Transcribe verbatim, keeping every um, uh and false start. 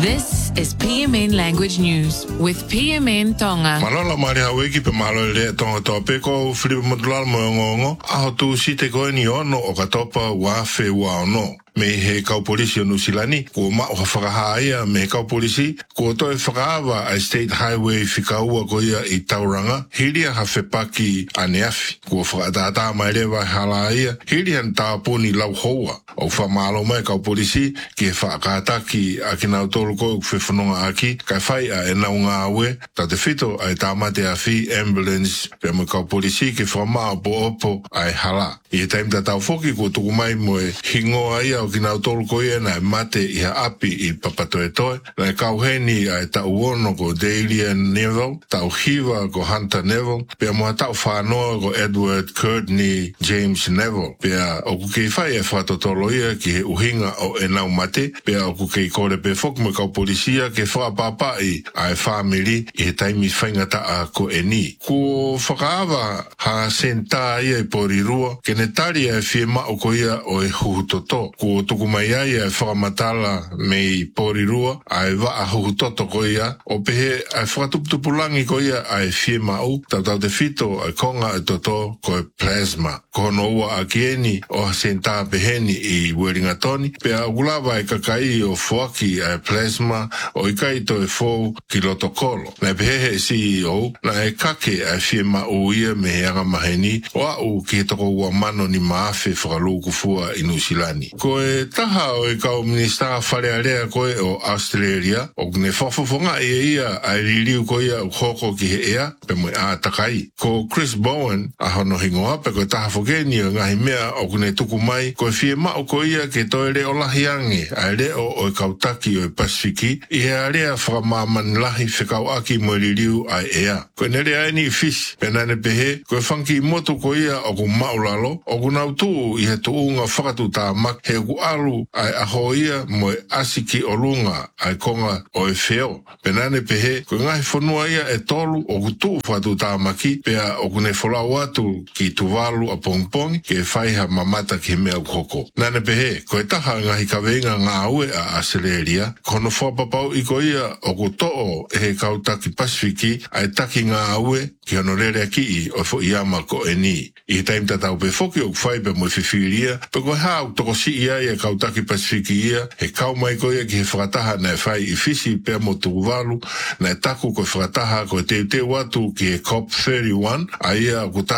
This is P M N Language News with P M N Tonga. Malala mari haweki pe malo le tonga tope ko flipa mutulal mo ngongo aho tu site ko ni ono o katopa wa fe wa ono. Me he kau polisi o Nusilani, ko ma o whakahaia me he kau polisi, ko to e whakaawa a State Highway whikaua ko ia i Tauranga, hiria ha whepaki aneafi, ko whakatata mai rewa hala ia, hiria n tāpuni lau hoa, o whamalo mai kau polisi, ki he whakataki a ki nau tolu ko whewhanonga aki, kai whai a e nau ngā ue, ta te whito a e tāmate a whi ambulance, pe mo kau polisi ki whamao po opo a e hala. I he taimta tau whoki ko tuku mai mo e hingoa ia o ki nau tolu ko ia na mate i ha api i papatoe toe, na e kauheni a e tau ono ko Dahlia Neville, tau hiwa ko Hunter Neville, pia mua tau whanoa ko Edward Courtney James Neville, pia oku kei whai e whatotolo ia ki he uhinga o e nau mate, pia oku kei kore pe whok mo kau polisia ke whapapai a e whamiri i he taimi whaingata a ko e ni. Ko whakaawa ha senta ia i porirua, ke ne tari e whie mao ko ia o e huhutoto, ko tuku mai ai e whakamatala me i porirua a e waa huhutoto ko ia, o pehe a e whakatuputupulangi ko ia a e whie mau, tau tau te whito a konga e toto ko e plasma. Ko no ua a kieni o senta peheni i Weringatoni, pea ugulawa e kakai o fuaki a e plasma o i kaito e fou ki lotokolo. Na e pehe C E O, na e kake a e whie mau ia me he anga maheni, o au ki he toko ua mano ni maafe whakaluku fua i Nusilani. Ko e taha o e kau minister wharearea koe o Australia, o kune whafofonga e ia a ririu ko ia u hoko ki he ea, pe mo a takai. Ko Chris Bowen, a hono hingoa, pe ko taha fokeni o ngahi mea o kune tuku mai, ko e whie mao ko ia ke toe reo lahiange, a reo o e kautaki o e Pasifiki, i he a rea whakamaman lahi whikau aki mo ririu a ea. Ko e nere aini i fish, pe nane pehe, ko e whanki motu ko ia o ku maulalo, o ku nautu i he tuunga whakatu tā mak, he ku alu ai aho ia mo e asiki o lunga ai konga o e wheo. Penane pehe, ko ngahi whanua ia e tolu o kutu whatu tāmaki, pea o kune wholau atu ki tuvalu a pongpongi, ke whaiha mamata ki mea ukoko. Nane pehe, ko e taha ngahi kawenga ngā ue a Australia, kono whapapau i ko ia o kutoo e he kautaki Pasifiki, ai taki ngā ue ki honorere ki i o fo iama ko e ni. I he taim tatau pe foki o kwhai pe mo whiwhiria, pe ko hao toko si ia i e kautaki Pasifiki ia, he kau mai ko ia ki he whakataha na e whai i fisi pe mo tuvalu, na e taku ko e whakataha ko e teu teu atu ki he C O P thirty-one, a ia o